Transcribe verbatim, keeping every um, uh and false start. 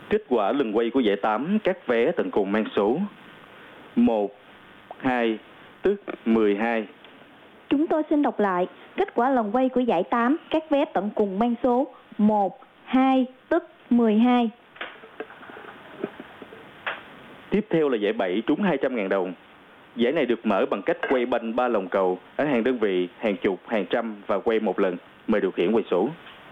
Kết quả lần quay của giải tám các vé tận cùng mang số một, hai, tức mười hai. Chúng tôi xin đọc lại. Kết quả lần quay của giải tám các vé tận cùng mang số một, hai, tức mười hai. Tiếp theo là giải bảy trúng hai trăm nghìn đồng. Giải này được mở bằng cách quay banh ba lồng cầu ở hàng đơn vị, hàng chục, hàng trăm và quay một lần. Mời điều khiển quay số.